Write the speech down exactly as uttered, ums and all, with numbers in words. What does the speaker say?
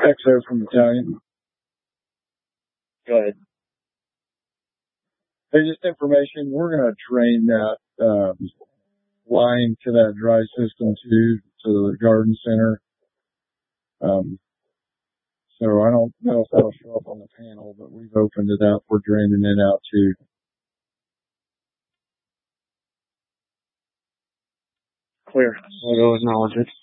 X O from Italian. Go ahead. Hey, just information. We're going to drain that um, line to that dry system too, to the garden center. Um, so I don't know if that'll show up on the panel, but we've opened it up. We're draining it out too. Clear. I'll go acknowledge it.